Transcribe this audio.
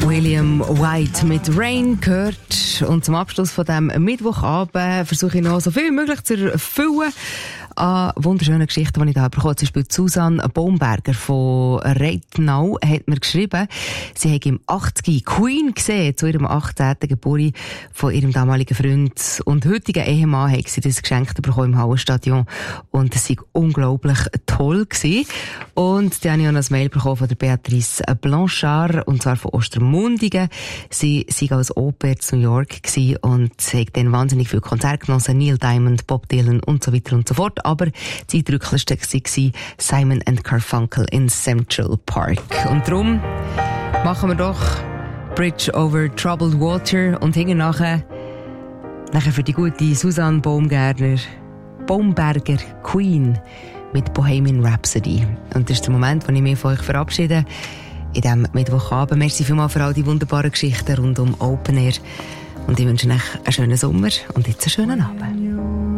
William White mit Rain gehört. Und zum Abschluss von diesem Mittwochabend versuche ich noch so viel wie möglich zu erfüllen an wunderschönen Geschichten, die ich da bekommen habe. Zum Beispiel Susanne Baumberger von Reitnau hat mir geschrieben, sie hat im 80 Queen gesehen, zu ihrem 18. Geburtstag von ihrem damaligen Freund und heutigen Ehemann hat sie das geschenkt bekommen im Hallenstadion und es war unglaublich toll gewesen. Und dann habe ich auch noch ein Mail bekommen von der Beatrice Blanchard, und zwar von Ostermundigen. Sie war als Oper in New York gewesen und hat dann wahnsinnig viel Konzerte genossen, Neil Diamond, Bob Dylan und so weiter und so fort. Aber das eindrücklichste war Simon & Garfunkel in Central Park. Und darum machen wir doch Bridge over Troubled Water und hinten nachher für die gute Susanne Baumberger Queen mit Bohemian Rhapsody. Und das ist der Moment, wo ich mich von euch verabschiede in diesem Mittwochabend. Merci vielmals für all die wunderbaren Geschichten rund um Open Air. Und ich wünsche euch einen schönen Sommer und jetzt einen schönen Abend.